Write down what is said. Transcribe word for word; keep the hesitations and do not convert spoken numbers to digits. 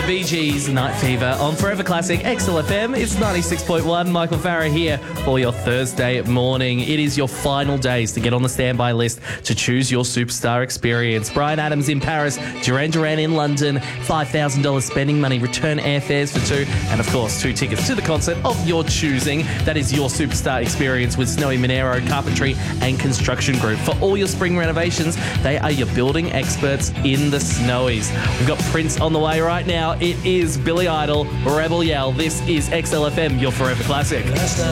The Bee Gees, Night Fever on Forever Classic X L F M. It's ninety-six point one. Michael Farah here for your Thursday morning. It is your final days to get on the standby list to choose your superstar experience. Bryan Adams in Paris, Duran Duran in London, five thousand dollars spending money, return airfares for two, and of course, two tickets to the concert of your choosing. That is your superstar experience with Snowy Monero, Carpentry and Construction Group. For all your spring renovations, they are your building experts in the Snowies. We've got Prince on the way right now. It is Billy Idol, Rebel Yell. This is X L F M, your Forever Classic.